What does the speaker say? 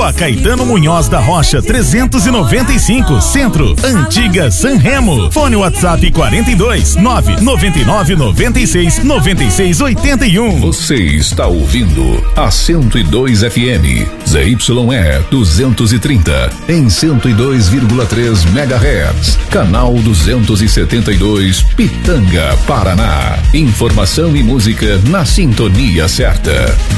Rua Caetano Munhoz da Rocha 395, Centro, Antiga Sanremo. Fone WhatsApp 42 999 96 96 81. Você está ouvindo a 102 FM, ZYE 230 em 102,3 MHz, canal 272, Pitanga, Paraná. Informação e música na sintonia certa.